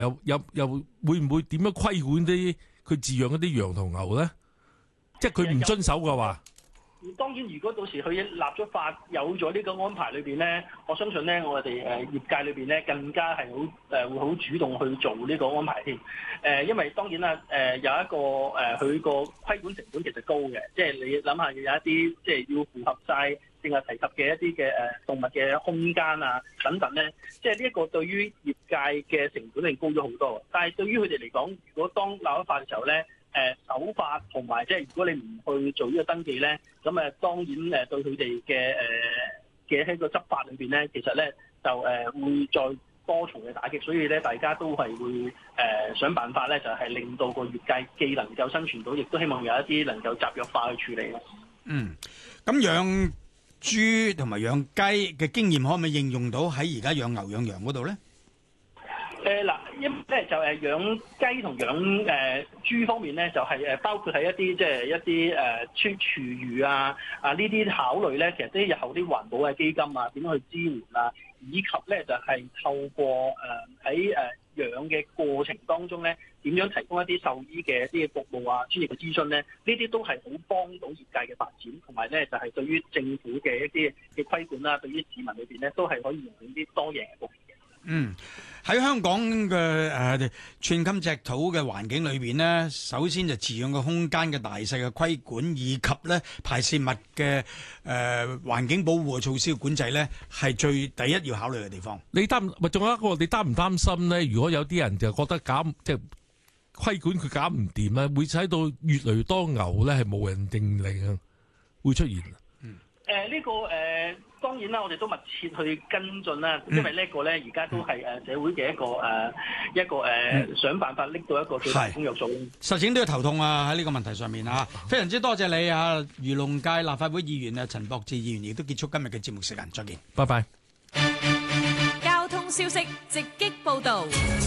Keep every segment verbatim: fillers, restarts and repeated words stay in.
又又又會唔會點樣規管啲佢飼養嗰啲羊同牛咧？即係佢唔遵守嘅話。 當然，如果到時佢立咗法，有咗呢個安排裏邊咧，我相信咧，我哋誒業界裏邊咧更加係好誒會好主動去做呢個安排添。誒、呃，因為當然啦，誒、呃、有一個誒佢個規管成本其實高嘅，即係你諗下有一啲即係要符合晒正係提及嘅一啲嘅誒動物嘅空間啊等等咧，即係呢一個對於業界嘅成本係高咗好多。但係對於佢哋嚟講，如果當立咗法嘅時候咧，誒守法同埋即係如果你唔去做呢個登記咧，咁誒當然誒對佢哋嘅誒嘅喺個執法裏邊咧，其實咧就誒會再多重嘅打擊，所以咧大家都係會誒想辦法咧，就係令到個業界既能夠生存到，亦都希望有一啲能夠集約化去處理咯。 嗯，咁養豬同埋養雞嘅經驗可唔可以應用到喺而家養牛養羊嗰度咧？ 誒嗱，因為咧就誒養雞同養誒豬方面咧，就係誒包括喺一啲即係一啲誒廚廚餘啊啊呢啲考慮咧，其實啲日後啲環保嘅基金啊，點樣去支援啊，以及咧就係透過誒喺誒養嘅過程當中咧，點樣提供一啲獸醫嘅一啲嘅服務啊、專業嘅諮詢咧，呢啲都係好幫到業界嘅發展，同埋咧就係對於政府嘅一啲嘅規管啦，對於市民裏邊咧都係可以用啲多贏嘅局面嘅。 嗯，喺香港嘅誒、呃、寸金尺土嘅環境裏邊呢，首先就飼養嘅空間嘅大細嘅規管，以及咧排泄物嘅誒環境保護嘅措施嘅管制咧，係最第一要考慮嘅地方。 你擔唔仲有一個，你擔唔擔心咧？如果有啲人就覺得搞即係規管佢搞唔掂咧，會使到越嚟越多牛咧係無人認領啊，會出現。 嗯，誒、呃、呢、這個誒。呃當然啦，我哋都密切去跟進啦，因為呢個咧而家都係誒社會嘅一個誒、呃、一個誒、呃、想辦法拎到一個最大公約數。 實踐都要頭痛啊！喺呢個問題上面啊，非常之多謝你啊，漁農界立法會議員啊陳博志議員，亦都結束今日嘅節目時間，再見， 拜拜。 交通消息直擊報導。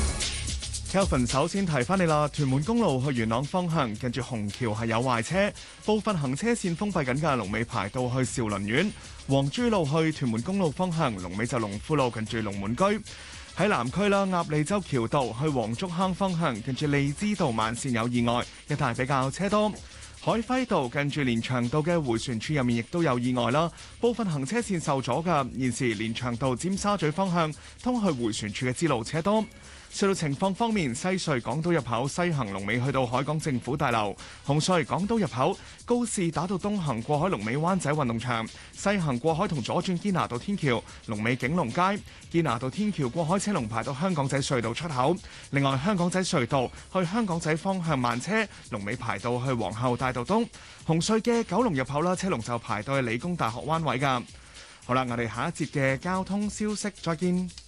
Kelvin 首先提翻你啦，屯門公路去元朗方向，近住紅橋係有壞車，部分行車線封閉緊嘅，龍尾排到去兆麟苑。黃珠路去屯門公路方向，龍尾就龍富路近住龍門居。喺南區啦，鴨脷洲橋道去黃竹坑方向，近住利枝道慢線有意外，一帶比較車多。海輝道近住連翔道嘅迴旋處入面亦都有意外啦，部分行車線受阻㗎。現時連翔道尖沙咀方向通去迴旋處嘅支路車多。隧道情況方面，西隧港島入口西行龍尾去到海港政府大樓，紅隧港島入口高士打道東行過海龍尾灣仔運動場，西行過海同左轉堅拿道天橋龍尾景隆街，堅拿道天橋過海車龍排到香港仔隧道出口。另外香港仔隧道去香港仔方向慢車龍尾排到去皇后大道東，紅隧嘅九龍入口啦，車龍就排到去理工大學灣位㗎。好啦，我哋下一節嘅交通消息再見。